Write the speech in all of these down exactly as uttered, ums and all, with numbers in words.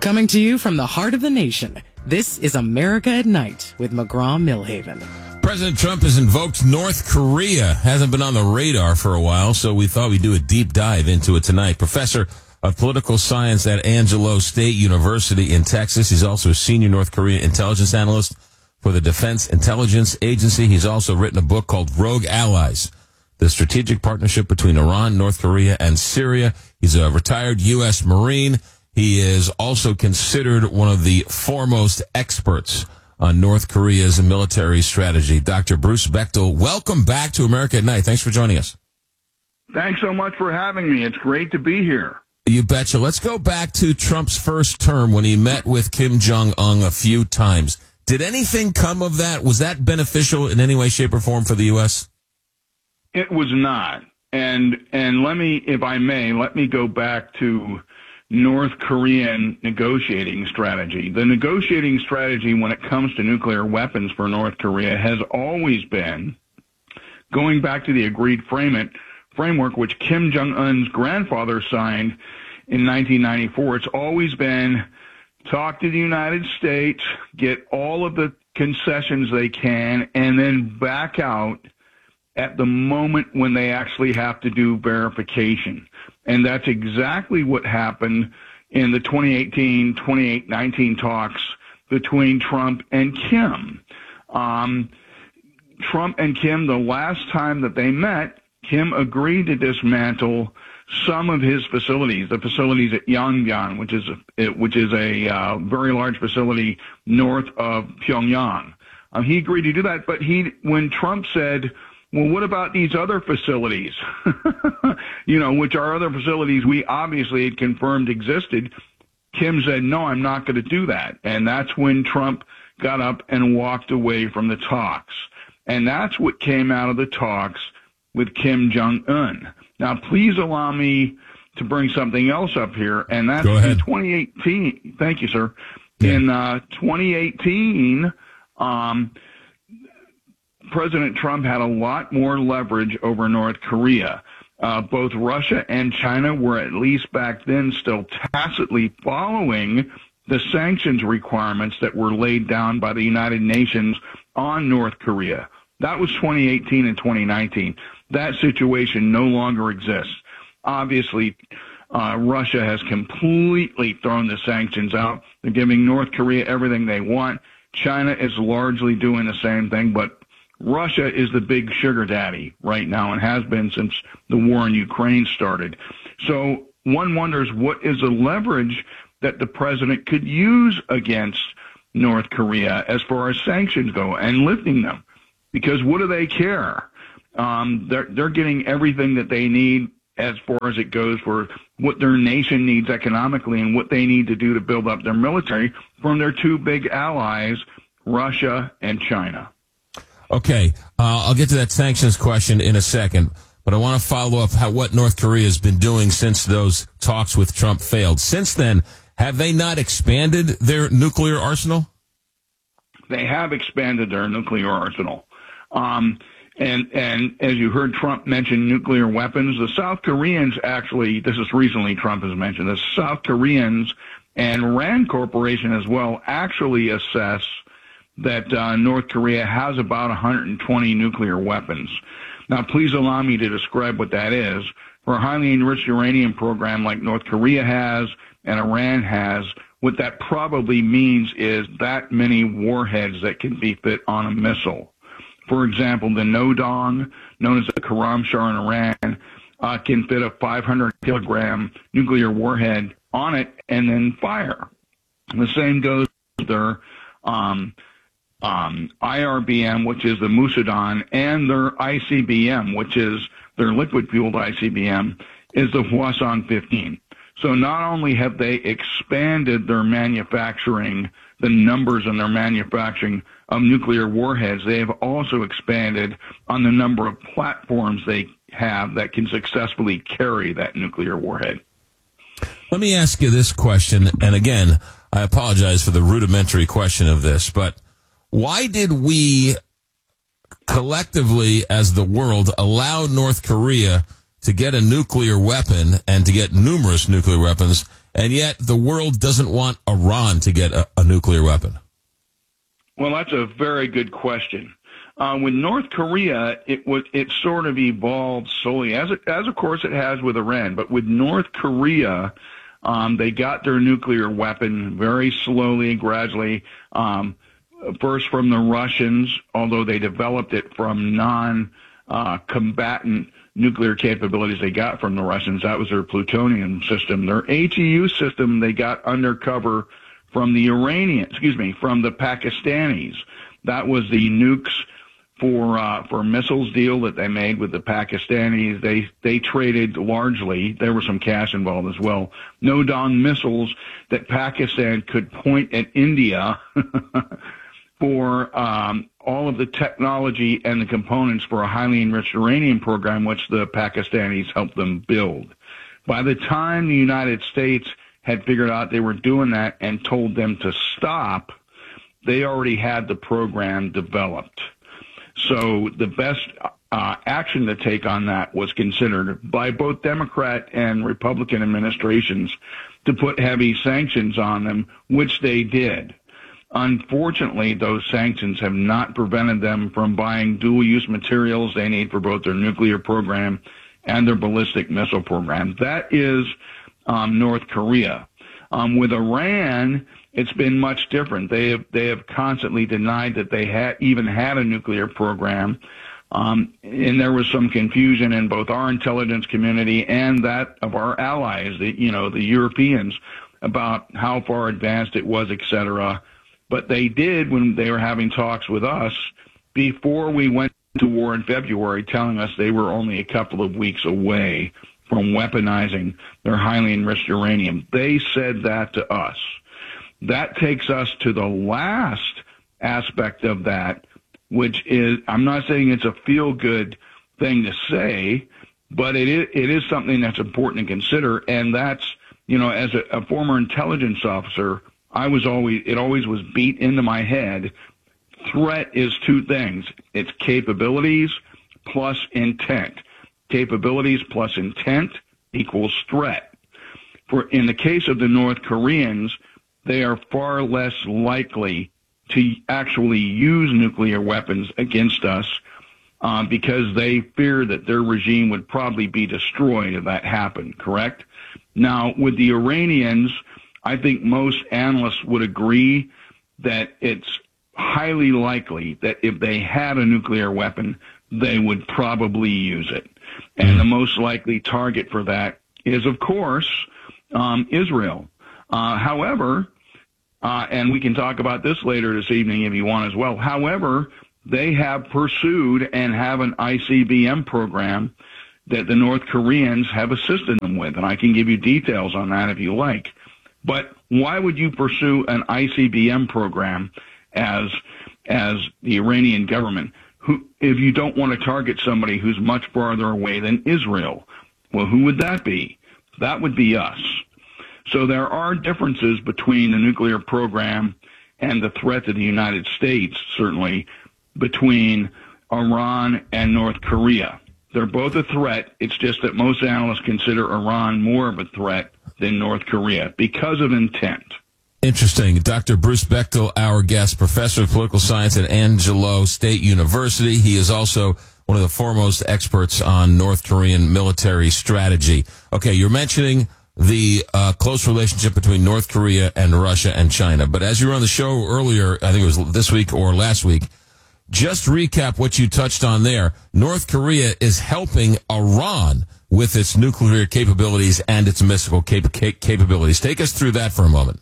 Coming to you from the heart of the nation, this is America at Night with McGraw-Millhaven. President Trump has invoked North Korea. Hasn't been on the radar for a while, so we thought we'd do a deep dive into it tonight. Professor of Political Science at Angelo State University in Texas. He's also a senior North Korean intelligence analyst for the Defense Intelligence Agency. He's also written a book called Rogue Allies, the strategic partnership between Iran, North Korea, and Syria. He's a retired U S Marine. He is also considered one of the foremost experts on North Korea's military strategy. Doctor Bruce Bechtel, welcome back to America at Night. Thanks for joining us. Thanks so much for having me. It's great to be here. You betcha. Let's go back to Trump's first term when he met with Kim Jong-un a few times. Did anything come of that? Was that beneficial in any way, shape, or form for the U S? It was not. And and let me, if I may, let me go back to North Korean negotiating strategy. The negotiating strategy when it comes to nuclear weapons for North Korea has always been going back to the agreed frame framework, which Kim Jong-un's grandfather signed in nineteen ninety-four. It's always been talk to the United States, get all of the concessions they can, and then back out at the moment when they actually have to do verification. And that's exactly what happened in the twenty eighteen twenty nineteen talks between Trump and Kim. Um, Trump and Kim, the last time that they met, Kim agreed to dismantle some of his facilities, the facilities at Yongbyon, which is a, which is a uh, very large facility north of Pyongyang. Um, he agreed to do that, but he, when Trump said, well, what about these other facilities? you know, which are other facilities we obviously had confirmed existed. Kim said, no, I'm not going to do that. And that's when Trump got up and walked away from the talks. And that's what came out of the talks with Kim Jong-un. Now, please allow me to bring something else up here, and that's in twenty eighteen. Thank you, sir. Yeah. In uh, twenty eighteen, um, President Trump had a lot more leverage over North Korea. Uh, both Russia and China were, at least back then, still tacitly following the sanctions requirements that were laid down by the United Nations on North Korea. That was twenty eighteen and twenty nineteen. That situation no longer exists. Obviously, uh, Russia has completely thrown the sanctions out. They're giving North Korea everything they want. China is largely doing the same thing, but Russia is the big sugar daddy right now and has been since the war in Ukraine started. So one wonders, what is the leverage that the president could use against North Korea as far as sanctions go and lifting them? Because what do they care? Um, they're, they're getting everything that they need as far as it goes for what their nation needs economically and what they need to do to build up their military from their two big allies, Russia and China. Okay, uh, I'll get to that sanctions question in a second, but I want to follow up how what North Korea has been doing since those talks with Trump failed. Since then, have they not expanded their nuclear arsenal? They have expanded their nuclear arsenal. Um, and, and as you heard Trump mention nuclear weapons, the South Koreans actually, this is recently Trump has mentioned, the South Koreans and RAND Corporation as well actually assess that uh, North Korea has about one hundred twenty nuclear weapons. Now, please allow me to describe what that is. For a highly enriched uranium program like North Korea has and Iran has, what that probably means is that many warheads that can be fit on a missile. For example, the Nodong, known as the Karamshar in Iran, uh, can fit a five hundred kilogram nuclear warhead on it and then fire. The same goes with their um, um, I R B M, which is the Musadon, and their I C B M, which is their liquid-fueled I C B M, is the Hwasong fifteen. So not only have they expanded their manufacturing, the numbers in their manufacturing of nuclear warheads, they have also expanded on the number of platforms they have that can successfully carry that nuclear warhead. Let me ask you this question, and again, I apologize for the rudimentary question of this, but why did we collectively, as the world, allow North Korea to get a nuclear weapon and to get numerous nuclear weapons, and yet the world doesn't want Iran to get a, a nuclear weapon? Well, that's a very good question. Uh, with North Korea, it was it sort of evolved slowly, as it, as of course it has with Iran. But with North Korea, um, they got their nuclear weapon very slowly and gradually. Um, first from the Russians, although they developed it from non-combatant uh, nuclear capabilities they got from the Russians. That was their plutonium system. Their A T U system they got undercover from the Iranians, excuse me, from the Pakistanis. That was the nukes for uh, for missiles deal that they made with the Pakistanis. They they traded largely. There was some cash involved as well. No-dong missiles that Pakistan could point at India for um, all of the technology and the components for a highly enriched uranium program, which the Pakistanis helped them build. By the time the United States had figured out they were doing that and told them to stop, they already had the program developed. So the best uh, action to take on that was considered by both Democrat and Republican administrations to put heavy sanctions on them, which they did. Unfortunately, those sanctions have not prevented them from buying dual-use materials they need for both their nuclear program and their ballistic missile program. That is um, North Korea. Um, with Iran, it's been much different. They have they have constantly denied that they had even had a nuclear program, um, and there was some confusion in both our intelligence community and that of our allies, the you know the Europeans, about how far advanced it was, et cetera. But they did when they were having talks with us before we went to war in February, telling us they were only a couple of weeks away from weaponizing their highly enriched uranium. They said that to us. That takes us to the last aspect of that, which is, I'm not saying it's a feel-good thing to say, but it is, it is something that's important to consider, and that's, you know, as a, a former intelligence officer, I was always, it always was beat into my head. Threat is two things. It's capabilities plus intent. Capabilities plus intent equals threat. For in the case of the North Koreans, they are far less likely to actually use nuclear weapons against us uh, because they fear that their regime would probably be destroyed if that happened, correct? Now, with the Iranians, I think most analysts would agree that it's highly likely that if they had a nuclear weapon, they would probably use it. And the most likely target for that is, of course, um, Israel. Uh, however, uh, and we can talk about this later this evening if you want as well. However, they have pursued and have an I C B M program that the North Koreans have assisted them with, and I can give you details on that if you like. But why would you pursue an I C B M program as as the Iranian government who, if you don't want to target somebody who's much farther away than Israel? Well, who would that be? That would be us. So there are differences between the nuclear program and the threat to the United States, certainly, between Iran and North Korea. They're both a threat. It's just that most analysts consider Iran more of a threat than North Korea because of intent. Interesting. Doctor Bruce Bechtel, our guest, professor of political science at Angelo State University. He is also one of the foremost experts on North Korean military strategy. Okay, you're mentioning the uh, close relationship between North Korea and Russia and China. But as you were on the show earlier, I think it was this week or last week, just recap what you touched on there. North Korea is helping Iran with its nuclear capabilities and its missile cap- cap- capabilities. Take us through that for a moment.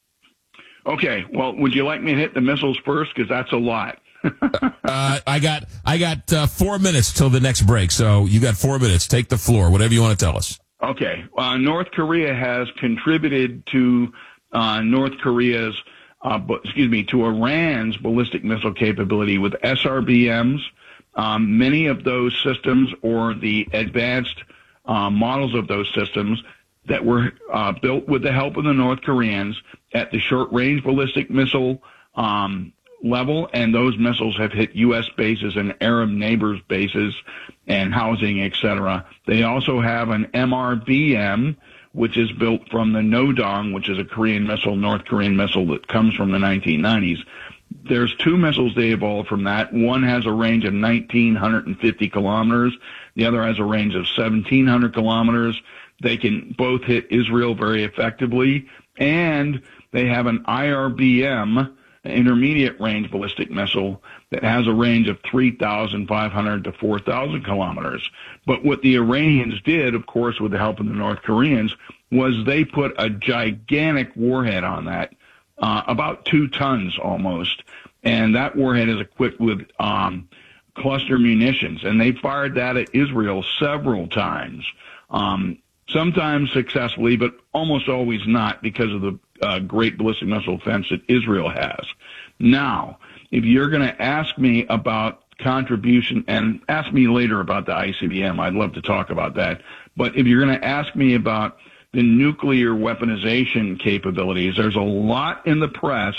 Okay. Well, would you like me to hit the missiles first? Because that's a lot. uh, I got I got uh, four minutes till the next break, so you got four minutes. Take the floor, whatever you want to tell us. Okay. Uh, North Korea has contributed to uh, North Korea's, uh, bu- excuse me, to Iran's ballistic missile capability with S R B Ms. Um, many of those systems, or the advanced uh, models of those systems that were uh, built with the help of the North Koreans at the short-range ballistic missile um, level, and those missiles have hit U S bases and Arab neighbors' bases and housing, et cetera. They also have an M R B M, which is built from the Nodong, which is a Korean missile, North Korean missile that comes from the nineteen nineties. There's two missiles they evolved from that. One has a range of one thousand nine hundred fifty kilometers. The other has a range of seventeen hundred kilometers. They can both hit Israel very effectively, and they have an I R B M, intermediate range ballistic missile, that has a range of three thousand five hundred to four thousand kilometers. But what the Iranians did, of course, with the help of the North Koreans, was they put a gigantic warhead on that, uh, about two tons almost, and that warhead is equipped with um, cluster munitions, and they fired that at Israel several times, um, sometimes successfully, but almost always not, because of the uh, great ballistic missile defense that Israel has. Now, if you're going to ask me about contribution, and ask me later about the I C B M, I'd love to talk about that, but if you're going to ask me about the nuclear weaponization capabilities, there's a lot in the press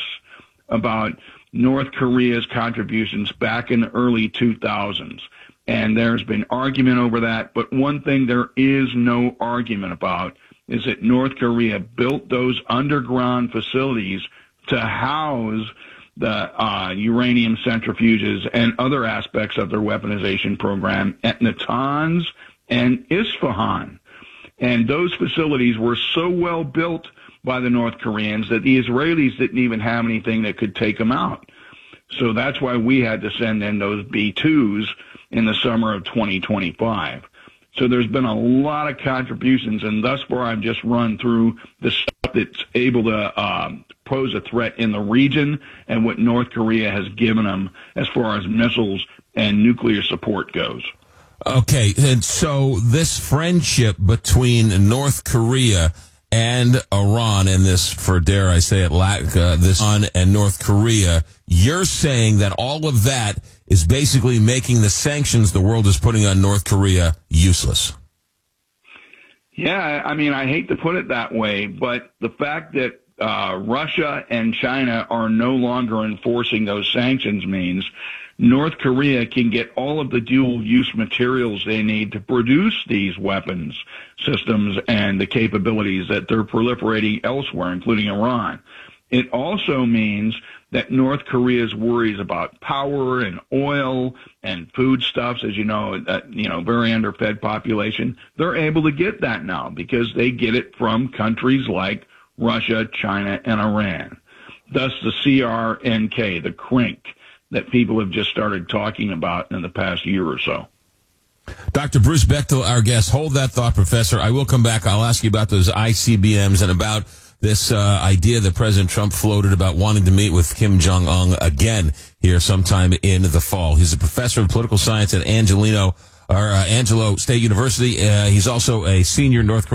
about North Korea's contributions back in the early two thousands. And there's been argument over that. But one thing there is no argument about is that North Korea built those underground facilities to house the uh, uranium centrifuges and other aspects of their weaponization program at Natanz and Isfahan. And those facilities were so well built by the North Koreans that the Israelis didn't even have anything that could take them out. So that's why we had to send in those B twos in the summer of twenty twenty-five. So there's been a lot of contributions, and thus far I've just run through the stuff that's able to um, pose a threat in the region and what North Korea has given them as far as missiles and nuclear support goes. Okay, and so this friendship between North Korea and Iran, and this, for dare I say it, uh, this Iran and North Korea, you're saying that all of that is basically making the sanctions the world is putting on North Korea useless. Yeah, I mean, I hate to put it that way, but the fact that uh, Russia and China are no longer enforcing those sanctions means North Korea can get all of the dual-use materials they need to produce these weapons systems and the capabilities that they're proliferating elsewhere, including Iran. It also means that North Korea's worries about power and oil and foodstuffs, as you know, that, you know, very underfed population, they're able to get that now because they get it from countries like Russia, China, and Iran. Thus the C R N K, the C R I N C, that people have just started talking about in the past year or so. Doctor Bruce Bechtel, our guest. Hold that thought, Professor. I will come back. I'll ask you about those I C B Ms and about this uh, idea that President Trump floated about wanting to meet with Kim Jong-un again here sometime in the fall. He's a professor of political science at Angelino, or uh, Angelo State University. Uh, he's also a senior North Korean